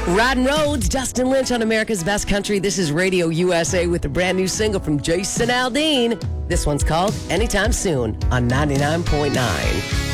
Riding Roads, Dustin Lynch on America's Best Country. This is Radio USA with a brand new single from Jason Aldean. This one's called Anytime Soon on 99.9.